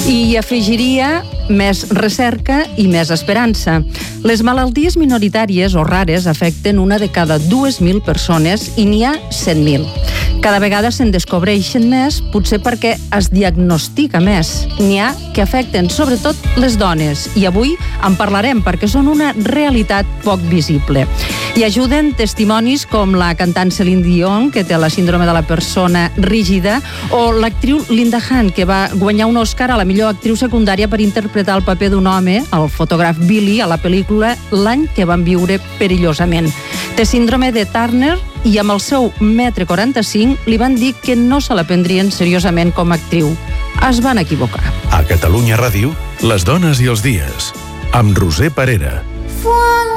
I hi afegiria més recerca i més esperança. Les malalties minoritàries o rares afecten una de cada 2.000 persones i n'hi ha 100.000. Cada vegada se'n descobreixen més, potser perquè es diagnostica més. N'hi ha que afecten sobretot les dones i avui en parlarem perquè són una realitat poc visible. Hi ajuden testimonis com la cantant Celine Dion, que té la síndrome de la persona rígida, o l'actriu Linda Hunt, que va guanyar un Oscar a la millor actriu secundària per interpretar el paper d'un home, el fotògraf Billy, a la pel·lícula L'any que van viure perillosament. Té síndrome de Turner i amb el seu 1,45 m li van dir que no se la prendrien seriosament com a actriu. Es van equivocar. A Catalunya Ràdio, les dones i els dies, amb Roser Parera.